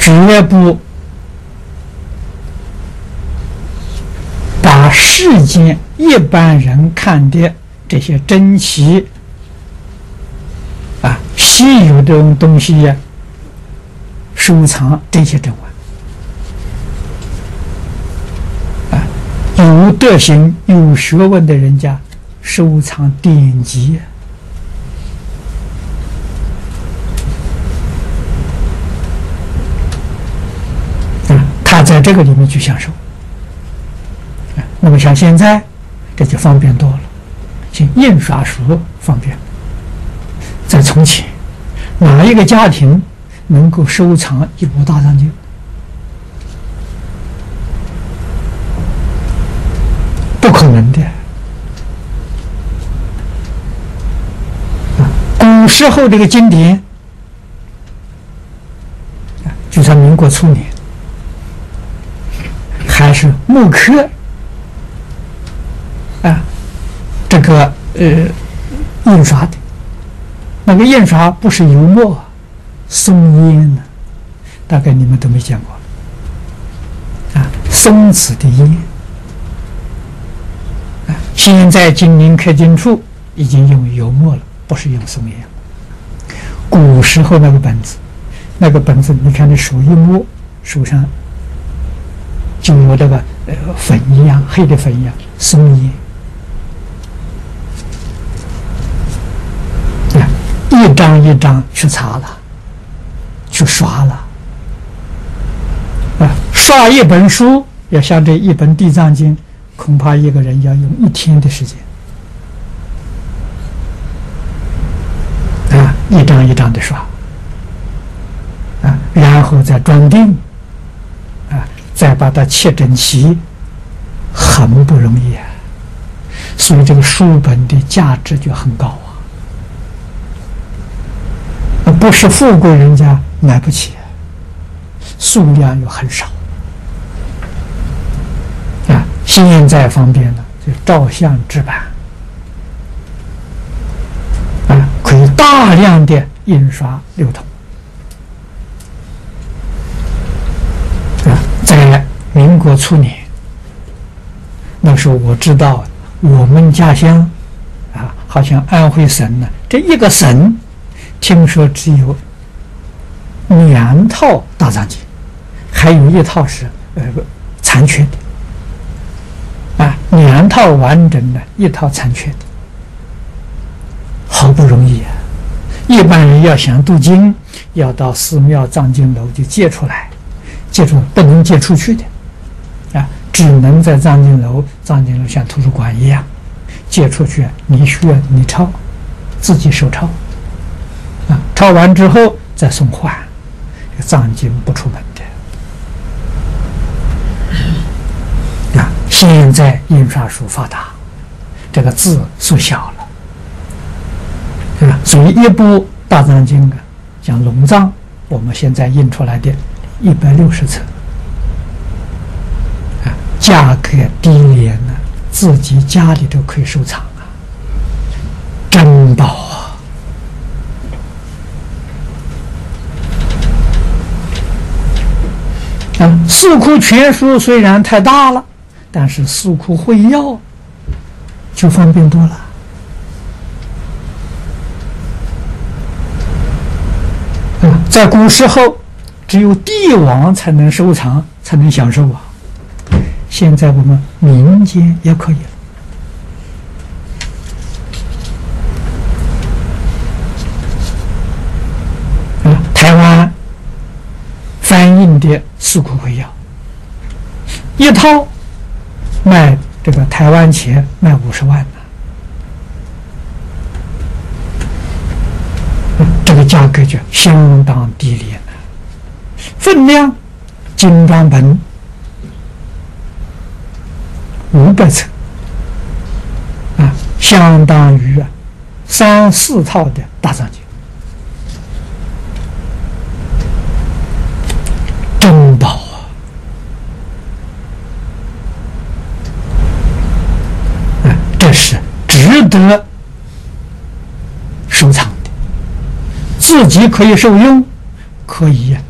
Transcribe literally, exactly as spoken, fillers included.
绝不把世间一般人看的这些珍奇啊、稀有这种东西呀，收藏这些珍玩啊。有德行、有学问的人家收藏典籍。他在这个里面去享受，那么像现在，这就方便多了。像印刷书方便，在从前，哪一个家庭能够收藏一部大藏经？不可能的。古时候这个经典，就在民国初年。还是木刻啊，这个呃印刷的，那个印刷不是油墨，松烟呢，大概你们都没见过啊，松子的烟啊。现在金陵刻经处已经用油墨了，不是用松烟了。古时候那个本子，那个本子，你看那手一摸，手上就有这个呃粉一样，黑的粉一样，松烟。啊，一张一张去擦了，去刷了。啊，刷一本书，要像这一本《地藏经》，恐怕一个人要用一天的时间。啊，一张一张的刷。啊，然后再装订。再把它切整齐，很不容易啊。所以这个书本的价值就很高啊，不是富贵人家买不起，数量又很少啊。现在方便了，就照相制版啊，可以大量的印刷流通。在民国初年，那时候我知道我们家乡啊，好像安徽省呢，这一个省听说只有两套大藏经，还有一套是呃残缺的啊，两套完整的，一套残缺的，好不容易啊！一般人要想读经，要到寺庙藏经楼就借出来。借出不能借出去的，啊，只能在藏经楼，藏经楼像图书馆一样，借出去，你需要你抄，自己手抄，啊，抄完之后再送还，这个藏经不出门的，啊，现在印刷术发达，这个字缩小了，对吧？所以一部大藏经啊，像龙藏，我们现在印出来的。一百六十册，啊，价格低廉呢，自己家里都可以收藏啊，珍宝啊！啊，四库全书虽然太大了，但是四库会要就方便多了。啊，在古时候。只有帝王才能收藏，才能享受啊！现在我们民间也可以了。啊，台湾翻印的四库会要，一套卖这个台湾钱卖五十万呢，这个价格就相当低廉。分量，精装本五百册，啊，相当于啊三四套的大藏经，珍宝啊！啊，这是值得收藏的，自己可以受用，可以